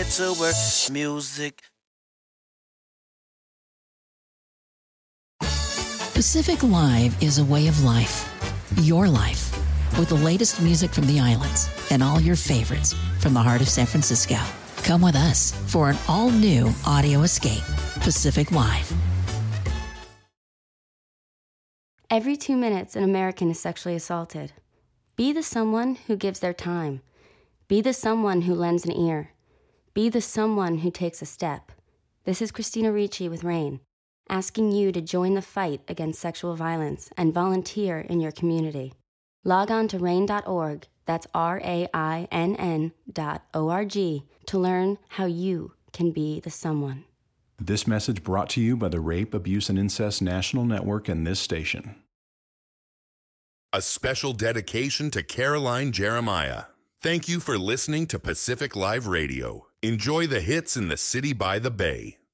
to work. Music. Pacific Live is a way of life. Your life. With the latest music from the islands and all your favorites from the heart of San Francisco. Come with us for an all-new audio escape. Pacific Live. Every 2 minutes, an American is sexually assaulted. Be the someone who gives their time. Be the someone who lends an ear. Be the someone who takes a step. This is Christina Ricci with RAINN, asking you to join the fight against sexual violence and volunteer in your community. Log on to rainn.org, that's RAINN.org, to learn how you can be the someone. This message brought to you by the Rape, Abuse, and Incest National Network and this station. A special dedication to Caroline Jeremiah. Thank you for listening to Pacific Live Radio. Enjoy the hits in the city by the bay.